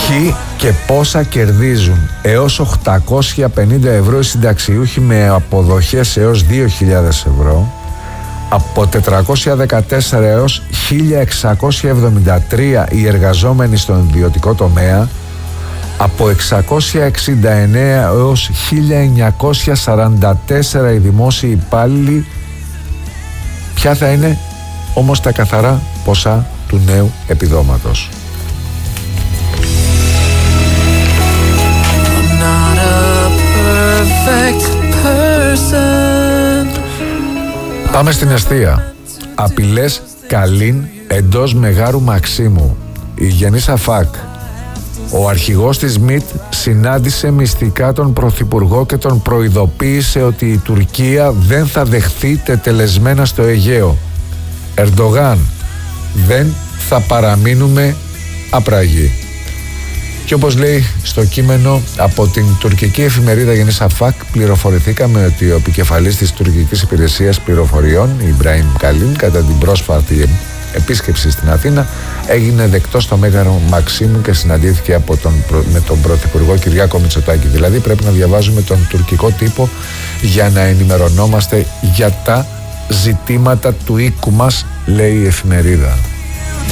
Ποιοι και πόσα κερδίζουν έως 850 ευρώ οι συνταξιούχοι με αποδοχές έως 2.000 ευρώ, από 414 έως 1.673 οι εργαζόμενοι στον ιδιωτικό τομέα, από 669 έως 1.944 οι δημόσιοι υπάλληλοι. Ποια θα είναι όμως τα καθαρά ποσά του νέου επιδόματος? Πάμε στην εστία. Απειλές Καλίν εντός Μεγάρου Μαξίμου. Η Γενίσα Φακ. Ο αρχηγός της ΜΙΤ συνάντησε μυστικά τον Πρωθυπουργό και τον προειδοποίησε ότι η Τουρκία δεν θα δεχθεί τετελεσμένα στο Αιγαίο. Ερντογάν, δεν θα παραμείνουμε απραγοί. Και όπως λέει στο κείμενο από την τουρκική εφημερίδα Γενίσα Φακ, πληροφορηθήκαμε ότι ο επικεφαλής της τουρκικής υπηρεσίας πληροφοριών, Ιμπραήμ Καλίν, κατά την πρόσφατη επίσκεψη στην Αθήνα, έγινε δεκτός στο Μέγαρο Μαξίμου και συναντήθηκε με τον Πρωθυπουργό Κυριάκο Μητσοτάκη. Δηλαδή πρέπει να διαβάζουμε τον τουρκικό τύπο για να ενημερωνόμαστε για τα ζητήματα του οίκου μας, λέει η εφημερίδα.